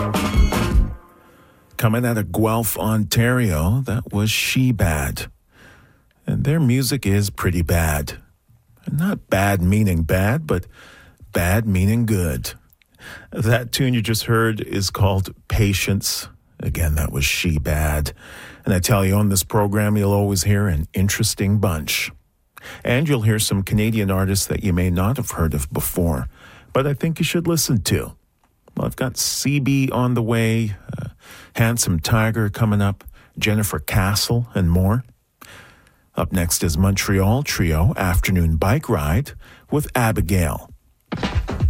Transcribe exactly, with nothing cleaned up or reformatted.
Coming out of Guelph, Ontario, that was She Bad. And their music is pretty bad. Not bad meaning bad, but bad meaning good. That tune you just heard is called Patience. Again, that was She Bad. And I tell you, on this program, you'll always hear an interesting bunch. And you'll hear some Canadian artists that you may not have heard of before, but I think you should listen to. Well, I've got C B on the way, uh, Handsome Tiger coming up, Jennifer Castle, and more. Up next is Montreal Trio Afternoon Bike Ride with Abigail.